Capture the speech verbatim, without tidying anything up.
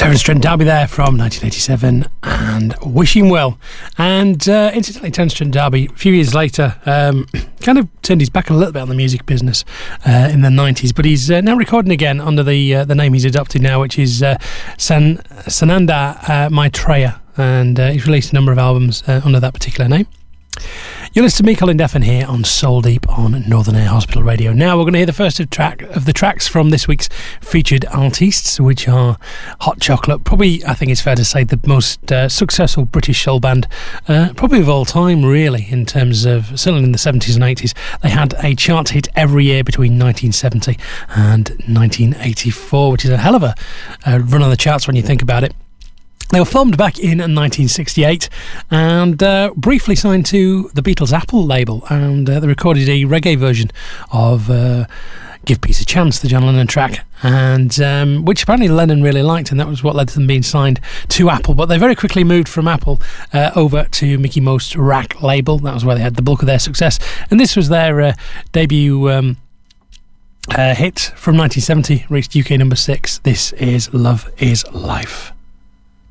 Terence Trent D'Arby there from nineteen eighty-seven and Wishing Well. And uh, incidentally, Terence Trent D'Arby, a few years later, um, kind of turned his back a little bit on the music business uh, in the nineties, but he's uh, now recording again under the uh, the name he's adopted now, which is uh, San Sananda uh, Maitreya, and uh, he's released a number of albums uh, under that particular name. You're listening to me, Colin Deffin, here on Soul Deep on Northern Air Hospital Radio. Now we're going to hear the first of track of the tracks from this week's featured artists, which are Hot Chocolate. Probably, I think it's fair to say, the most uh, successful British soul band, uh, probably of all time, really, in terms of, certainly in the seventies and eighties. They had a chart hit every year between nineteen seventy and nineteen eighty-four, which is a hell of a uh, run on the charts when you think about it. They were formed back in nineteen sixty-eight and uh, briefly signed to the Beatles' Apple label, and uh, they recorded a reggae version of uh, Give Peace a Chance, the John Lennon track, and um, which apparently Lennon really liked, and that was what led to them being signed to Apple. But they very quickly moved from Apple uh, over to Mickey Most Rack label. That was where they had the bulk of their success, and this was their uh, debut um, uh, hit from nineteen seventy, reached U K number six. This is Love Is Life.